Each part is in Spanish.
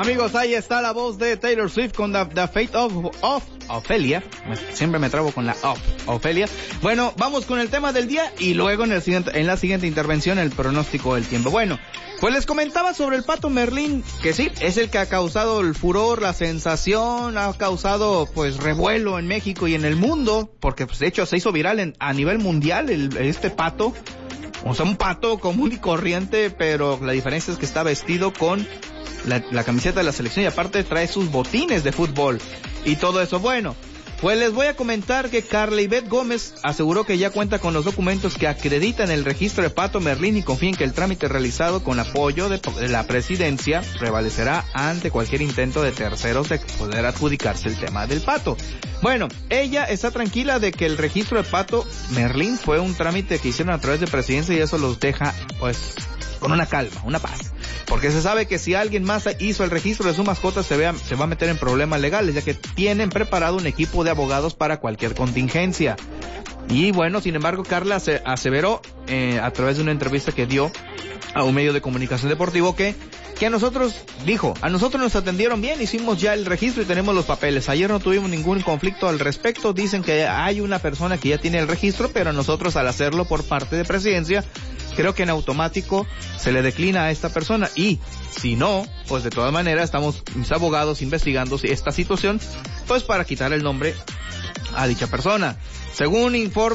Amigos, ahí está la voz de Taylor Swift con The Fate of Ophelia. Siempre me trabo con la Ophelia. Bueno, vamos con el tema del día y luego en la siguiente intervención el pronóstico del tiempo. Bueno, pues les comentaba sobre el pato Merlín, que sí, es el que ha causado el furor, la sensación, ha causado pues revuelo en México y en el mundo, porque pues de hecho se hizo viral a nivel mundial este pato. O sea, un pato común y corriente, pero la diferencia es que está vestido con la camiseta de la selección y aparte trae sus botines de fútbol y todo eso. Bueno, pues les voy a comentar que Carla Ivette Gómez aseguró que ya cuenta con los documentos que acreditan el registro de pato Merlín y confía en que el trámite realizado con apoyo de la presidencia prevalecerá ante cualquier intento de terceros de poder adjudicarse el tema del pato. Bueno, ella está tranquila de que el registro de pato Merlín fue un trámite que hicieron a través de presidencia y eso los deja pues con una calma, una paz. Porque se sabe que si alguien más hizo el registro de su mascota se va a meter en problemas legales, ya que tienen preparado un equipo de abogados para cualquier contingencia. Y bueno, sin embargo, Carla se aseveró a través de una entrevista que dio a un medio de comunicación deportivo que a nosotros nos atendieron bien, hicimos ya el registro y tenemos los papeles. Ayer no tuvimos ningún conflicto al respecto, dicen que hay una persona que ya tiene el registro, pero nosotros al hacerlo por parte de presidencia, creo que en automático se le declina a esta persona y si no, pues de todas maneras estamos mis abogados investigando esta situación, pues para quitar el nombre a dicha persona. Según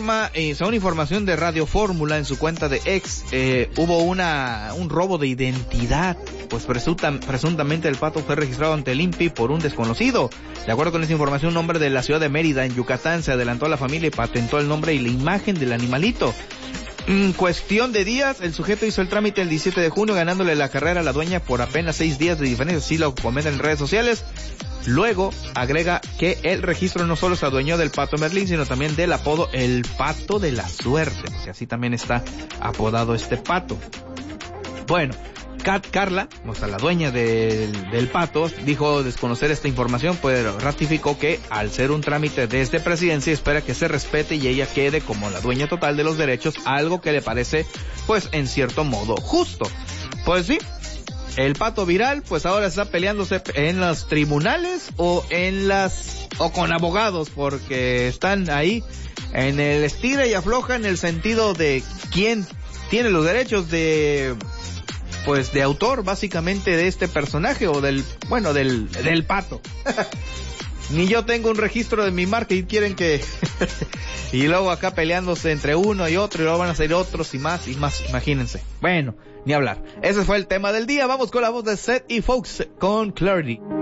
información de Radio Fórmula en su cuenta de X, hubo un robo de identidad, pues presuntamente el pato fue registrado ante el INPI por un desconocido. De acuerdo con esa información, un hombre de la ciudad de Mérida, en Yucatán, se adelantó a la familia y patentó el nombre y la imagen del animalito. En cuestión de días, el sujeto hizo el trámite el 17 de junio, ganándole la carrera a la dueña por apenas 6 días de diferencia, así lo comentan en redes sociales. Luego, agrega que el registro no solo se adueñó del pato Merlín, sino también del apodo El Pato de la Suerte, porque así también está apodado este pato. Bueno, Carla, o sea, la dueña del pato, dijo desconocer esta información, pero ratificó que al ser un trámite desde presidencia espera que se respete y ella quede como la dueña total de los derechos, algo que le parece, pues, en cierto modo justo. Pues sí, el pato viral, pues ahora está peleándose en los tribunales o con abogados, porque están ahí en el estira y afloja en el sentido de quién tiene los derechos de autor, básicamente, de este personaje o del pato. Ni yo tengo un registro de mi marca y quieren que y luego acá peleándose entre uno y otro y luego van a ser otros y más, imagínense. Bueno, ni hablar. Ese fue el tema del día. Vamos con la voz de Seth y Fox con Clarity.